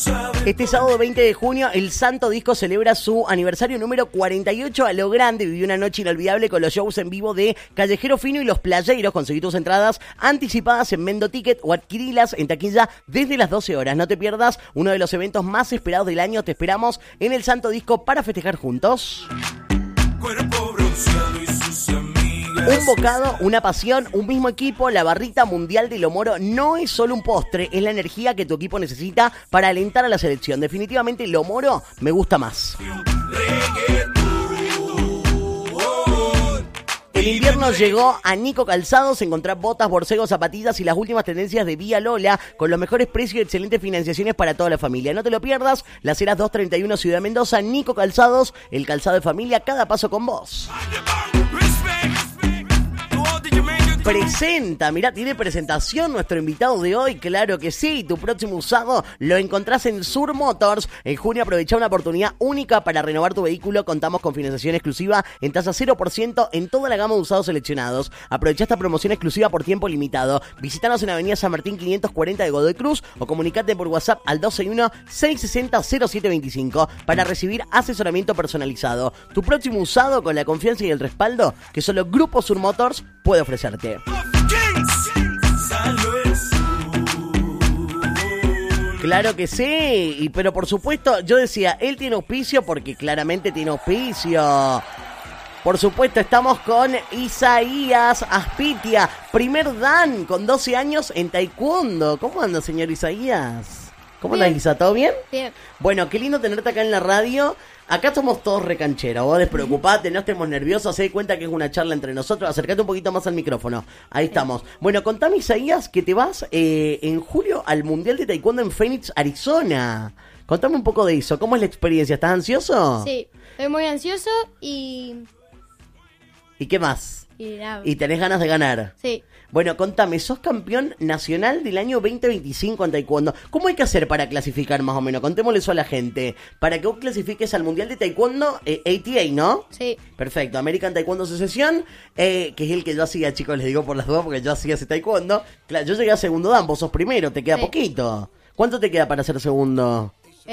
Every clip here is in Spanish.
Este sábado 20 de junio, el Santo Disco celebra su aniversario número 48 a lo grande. Vivió una noche inolvidable con los shows en vivo de Callejero Fino y Los Playeros. Conseguí tus entradas anticipadas en Mendo Ticket o adquirilas en taquilla desde las 12 horas. No te pierdas uno de los eventos más esperados del año. Te esperamos en el Santo Disco para festejar juntos. Cuerpo bronceado y sus amigas. Un bocado, una pasión, un mismo equipo. La barrita mundial de Lo Moro no es solo un postre, es la energía que tu equipo necesita para alentar a la selección. Definitivamente Lo Moro me gusta más. El invierno llegó a Nico Calzados. Encontrá botas, borcegos, zapatillas y las últimas tendencias de Vía Lola con los mejores precios y excelentes financiaciones para toda la familia. No te lo pierdas, Las Heras 231 Ciudad Mendoza. Nico Calzados, el calzado de familia, cada paso con vos. Presenta, mirá, tiene presentación nuestro invitado de hoy, claro que sí. Tu próximo usado lo encontrás en Sur Motors. En junio aprovecha una oportunidad única para renovar tu vehículo. Contamos con financiación exclusiva en tasa 0% en toda la gama de usados seleccionados. Aprovecha esta promoción exclusiva por tiempo limitado. Visítanos en Avenida San Martín 540 de Godoy Cruz o comunicate por WhatsApp al 261-660-0725 para recibir asesoramiento personalizado. Tu próximo usado con la confianza y el respaldo que solo Grupo Sur Motors puede ofrecerte. Claro que sí, pero por supuesto, yo decía, él tiene auspicio porque claramente tiene auspicio. Por supuesto, estamos con Isaías Aspitia, primer dan con 12 años en taekwondo. ¿Cómo anda, señor Isaías? ¿Cómo anda, Isa? ¿Todo bien? Bien. Bueno, qué lindo tenerte acá en la radio. Acá somos todos recancheros, vos despreocupate, no estemos nerviosos, se dé cuenta que es una charla entre nosotros, acércate un poquito más al micrófono, ahí estamos. Bueno, contame, Isaías, que te vas en julio al Mundial de Taekwondo en Phoenix, Arizona. Contame un poco de eso, ¿cómo es la experiencia? ¿Estás ansioso? Sí, estoy muy ansioso y qué más? nada. ¿Y tenés ganas de ganar? Sí. Bueno, contame, sos campeón nacional del año 2025 en taekwondo. ¿Cómo hay que hacer para clasificar más o menos? Contémosle eso a la gente. Para que vos clasifiques al Mundial de Taekwondo, ATA, ¿no? Sí. Perfecto, American Taekwondo Asociación, que es el que yo hacía, chicos, les digo por las dudas porque yo hacía ese taekwondo. Claro, yo llegué a segundo dan, vos sos primero, te queda Sí. poquito. ¿Cuánto te queda para ser segundo?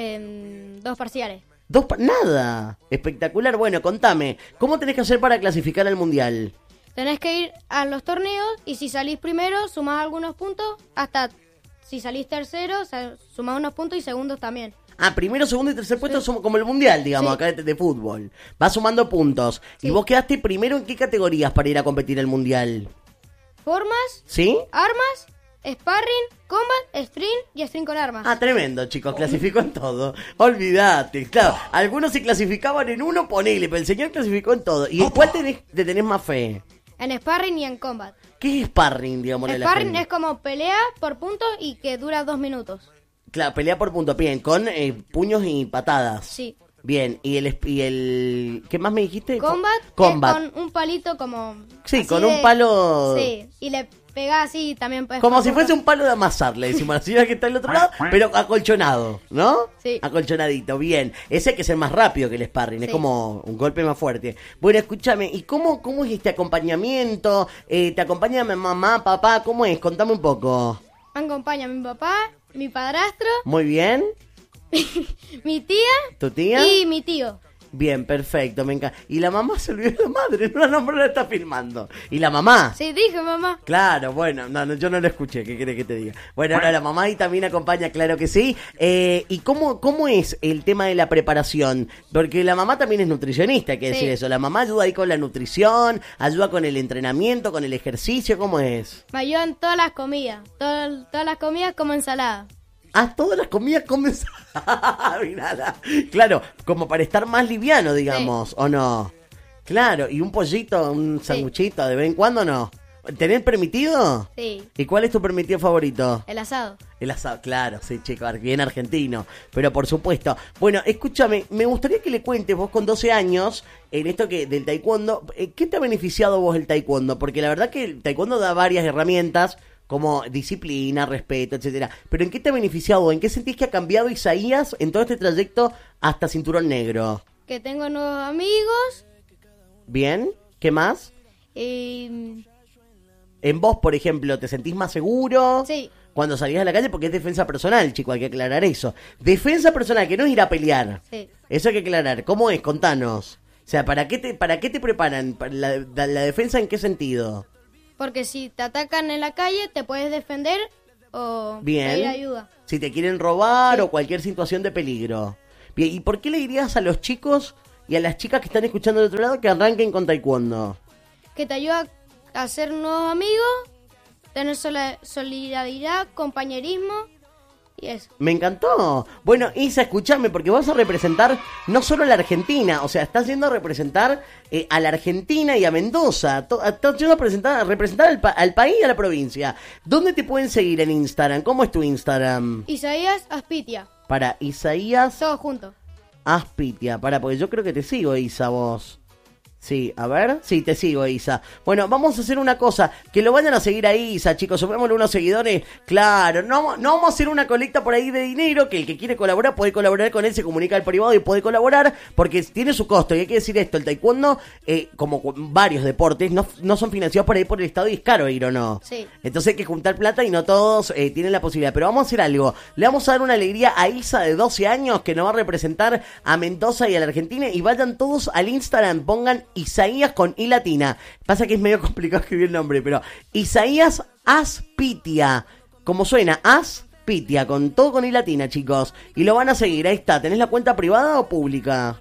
2 parciales. Nada. Espectacular. Bueno, contame, ¿cómo tenés que hacer para clasificar al Mundial? Tenés que ir a los torneos y si salís primero, sumás algunos puntos. Hasta si salís tercero, sumás unos puntos y segundos también. Ah, primero, segundo y tercer puesto son como el Mundial, digamos, Sí. acá de fútbol. Vas sumando puntos. Sí. ¿Y vos quedaste primero en qué categorías para ir a competir al Mundial? Formas, ¿Sí? armas, sparring, combat, string y string con armas. Ah, tremendo, chicos, clasificó en todo. Olvídate, claro. Algunos se clasificaban en uno, ponele, pero el señor clasificó en todo. ¿Y en cuál te tenés más fe? En sparring y en combat. ¿Qué es sparring, digamos? Sparring es como pelea por puntos y que dura 2 minutos. Claro, pelea por punto, bien, con puños y patadas. Sí. Bien, ¿y el qué más me dijiste? Combat, Combat. es con un palito como... Sí, así con un palo... Sí, y le pegás así también. Puedes Como si fuese un palo de amasar, le decimos a la señora que está al otro lado, pero acolchonado, ¿no? Sí. Acolchonadito, bien. Ese hay que ser más rápido que el sparring, es Sí. como un golpe más fuerte. Bueno, escúchame, ¿y cómo es este acompañamiento? ¿Te acompaña mamá, papá? ¿Cómo es? Contame un poco. Me acompaña mi papá, mi padrastro, Muy bien. mi tía ¿Tu tía? y mi tío. Bien, perfecto, me encanta. Y la mamá se olvidó de la madre, no la nombre la está filmando. ¿Y la mamá? Sí, dije mamá. Claro, bueno, no, yo no lo escuché, ¿qué querés que te diga? Bueno, ahora la mamá ahí también acompaña, claro que sí. ¿Y cómo es el tema de la preparación? Porque la mamá también es nutricionista, hay que decir Sí. eso. La mamá ayuda ahí con la nutrición, ayuda con el entrenamiento, con el ejercicio, ¿cómo es? Me ayudan todas las comidas. Todas las comidas como ensalada. Ah, todas las comidas comes. Mirá, claro, como para estar más liviano, digamos, ¿o no? Claro, y un pollito, un sanguchito, de vez en cuando, ¿no? ¿Tenés permitido? Sí. ¿Y cuál es tu permitido favorito? El asado. El asado, claro, sí, chico, bien argentino, pero por supuesto. Bueno, escúchame, me gustaría que le cuentes vos con 12 años, en esto que del taekwondo, ¿qué te ha beneficiado vos el taekwondo? Porque la verdad que el taekwondo da varias herramientas, como disciplina, respeto, etcétera. Pero ¿en qué te ha beneficiado? ¿En qué sentís que ha cambiado Isaías en todo este trayecto hasta cinturón negro? Que tengo nuevos amigos ¿Bien? ¿Qué más? y... En vos, por ejemplo, ¿te sentís más seguro? Sí. cuando salías a la calle, porque es defensa personal, chico, hay que aclarar eso. Defensa personal, que no es ir a pelear. Sí. Eso hay que aclarar. ¿Cómo es? Contanos. O sea, ¿para qué te preparan? ¿Para la defensa en qué sentido? Porque si te atacan en la calle, te puedes defender o Bien. pedir ayuda. Si te quieren robar Sí. o cualquier situación de peligro. Bien, ¿y por qué le dirías a los chicos y a las chicas que están escuchando del otro lado que arranquen con taekwondo? Que te ayuda a hacer nuevos amigos, tener solidaridad, compañerismo y eso. Me encantó. Bueno, Isa, escúchame, porque vas a representar no solo a la Argentina, o sea, estás yendo a representar a la Argentina y a Mendoza. Estás yendo a representar al país y a la provincia. ¿Dónde te pueden seguir en Instagram? ¿Cómo es tu Instagram? Isaías Aspitia, Para Isaías todos juntos. Aspitia. Porque yo creo que te sigo, Isa, vos. Sí, a ver. Sí, te sigo, Isa. Bueno, vamos a hacer una cosa. Que lo vayan a seguir a Isa, chicos. Sumémosle unos seguidores. Claro, no vamos a hacer una colecta por ahí de dinero. Que el que quiere colaborar puede colaborar con él. Se comunica al privado y puede colaborar. Porque tiene su costo. Y hay que decir esto. El taekwondo, como varios deportes, no son financiados por ahí por el Estado. Y es caro ir, ¿o no? Sí. Entonces hay que juntar plata y no todos tienen la posibilidad. Pero vamos a hacer algo. Le vamos a dar una alegría a Isa de 12 años que nos va a representar a Mendoza y a la Argentina. Y vayan todos al Instagram. Pongan Isaías con I latina. Pasa que es medio complicado escribir el nombre, pero Isaías Aspitia. Como suena, Aspitia, con todo con I latina, chicos. Y lo van a seguir, ahí está. ¿Tenés la cuenta privada o pública?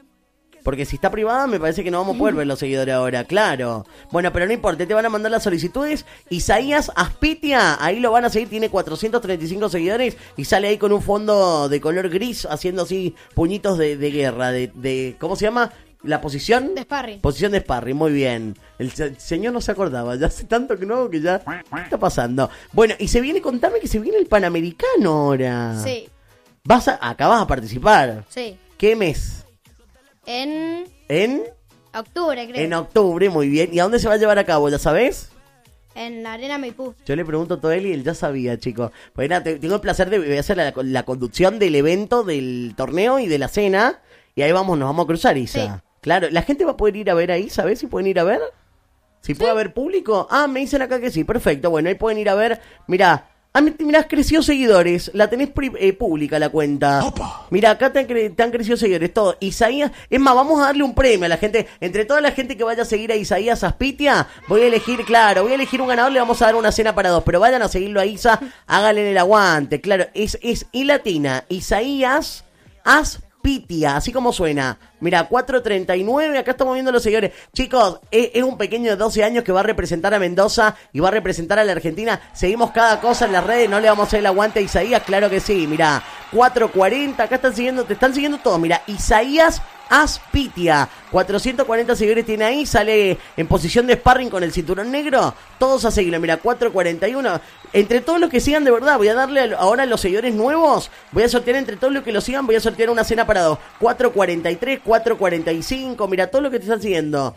Porque si está privada me parece que no vamos a poder ver los seguidores ahora, claro. Bueno, pero no importa, te van a mandar las solicitudes. Isaías Aspitia, ahí lo van a seguir, tiene 435 seguidores y sale ahí con un fondo de color gris haciendo así puñitos de guerra, de ¿cómo se llama? La posición De sparring. Posición de sparring, muy bien. El señor no se acordaba, ya hace tanto que no, que ya ¿qué está pasando? Bueno, y contame que se viene el Panamericano ahora. Sí, Acá vas a participar. sí. ¿Qué mes? En En octubre, creo. En octubre, muy bien. ¿Y a dónde se va a llevar a cabo? ¿Ya sabés? En la Arena Maipú. Yo le pregunto todo él y él ya sabía, chicos. Pues nada, tengo el placer de voy a hacer la conducción del evento, del torneo y de la cena. Y ahí nos vamos a cruzar, Isa. Sí. Claro, la gente va a poder ir a ver ahí, ¿sabés si pueden ir a ver? ¿Si puede haber público? Ah, me dicen acá que sí, perfecto. Bueno, ahí pueden ir a ver. Mirá, mirá, creció seguidores. La tenés pública la cuenta. Mirá, acá te han crecido seguidores, todo. Isaías, es más, vamos a darle un premio a la gente. Entre toda la gente que vaya a seguir a Isaías Aspitia, voy a elegir un ganador, le vamos a dar una cena para 2. Pero vayan a seguirlo a Isa, háganle el aguante. Claro, es I latina, Isaías Aspitia, así como suena. Mira, 439, acá estamos viendo los seguidores. Chicos, es un pequeño de 12 años que va a representar a Mendoza y va a representar a la Argentina. Seguimos cada cosa en las redes, no le vamos a hacer el aguante a Isaías, claro que sí. Mira, 440, acá te están siguiendo todos. Mira, Isaías Aspitia, 440 seguidores tiene ahí, sale en posición de sparring con el cinturón negro. Todos a seguirlo, mira, 441. Entre todos los que sigan, de verdad, voy a darle ahora a los seguidores nuevos. Voy a sortear entre todos los que lo sigan, voy a sortear una cena para 2. 443, 445, mira, todo lo que te están siguiendo.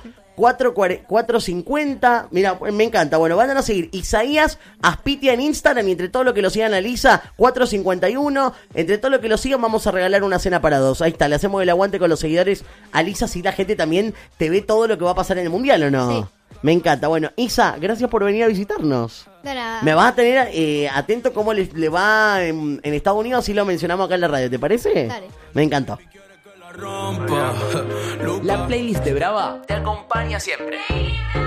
450, mira, me encanta. Bueno, vayan a seguir Isaías Aspitia en Instagram y entre todo lo que lo sigan a Lisa, 451. Entre todo lo que lo sigan vamos a regalar una cena para 2. Ahí está, le hacemos el aguante con los seguidores a Lisa, si la gente también te ve todo lo que va a pasar en el Mundial, ¿o no? Sí. Me encanta. Bueno, Isa, gracias por venir a visitarnos. De nada. Me vas a tener atento cómo le va en Estados Unidos, si lo mencionamos acá en la radio, ¿te parece? Dale. Me encantó. rompa. La playlist de Brava te acompaña siempre.